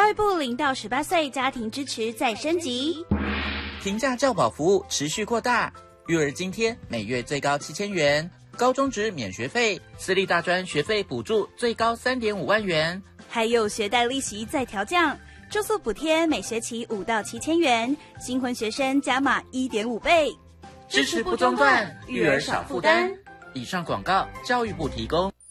教育部0到18岁家庭支持再升级， 平价教保服务持续扩大，育儿津贴每月最高7000元，高中职免学费，私立大专学费补助最高3.5万元， 还有学贷利息再调降，住宿补贴每学期5到7000元，新婚学生加码1.5倍， 支持不中断，育儿少负担。以上广告，教育部提供。